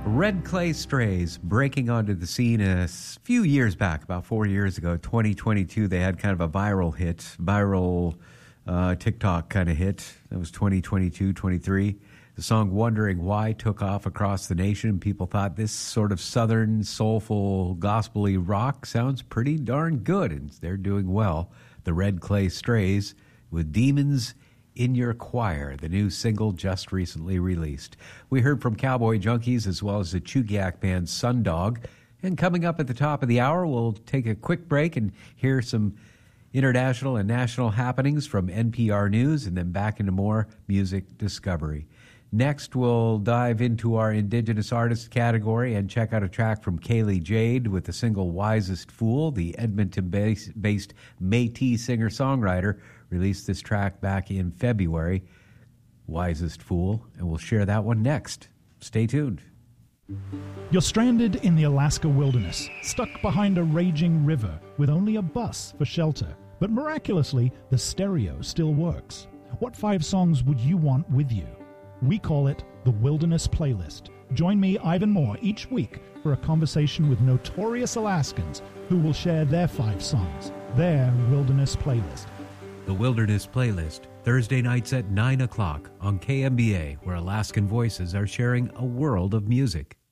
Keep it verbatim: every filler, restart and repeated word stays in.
Red Clay Strays breaking onto the scene a few years back, about four years ago, twenty twenty-two. They had kind of a viral hit, viral uh, TikTok kind of hit. That was twenty twenty-two, twenty-three. The song Wondering Why took off across the nation. People thought this sort of southern, soulful, gospel-y rock sounds pretty darn good, and they're doing well. The Red Clay Strays with Demons in Your Choir, the new single just recently released. We heard from Cowboy Junkies as well as the Chugiak band Sundog. And coming up at the top of the hour, we'll take a quick break and hear some international and national happenings from N P R News, and then back into more music discovery. Next, we'll dive into our Indigenous Artist category and check out a track from Kaylee Jade with the single Wisest Fool. The Edmonton-based Métis singer-songwriter released this track back in February, Wisest Fool, and we'll share that one next. Stay tuned. You're stranded in the Alaska wilderness, stuck behind a raging river with only a bus for shelter. But miraculously, the stereo still works. What five songs would you want with you? We call it the Wilderness Playlist. Join me, Ivan Moore, each week for a conversation with notorious Alaskans who will share their five songs, their Wilderness Playlist. The Wilderness Playlist, Thursday nights at nine o'clock on K M B A, where Alaskan voices are sharing a world of music.